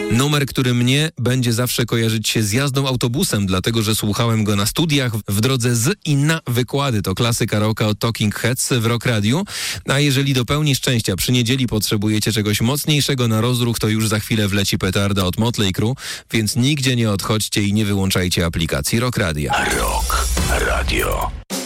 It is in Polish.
Numer, który mnie będzie zawsze kojarzyć się z jazdą autobusem, dlatego że słuchałem go na studiach, w drodze z i na wykłady. To klasyka rocka od Talking Heads w Rock Radiu. A jeżeli do pełni szczęścia przy niedzieli potrzebujecie czegoś mocniejszego na rozruch, to już za chwilę wleci petarda od Motley Crue, więc nigdzie nie odchodźcie i nie wyłączajcie aplikacji Rock Radia. Rock Radio.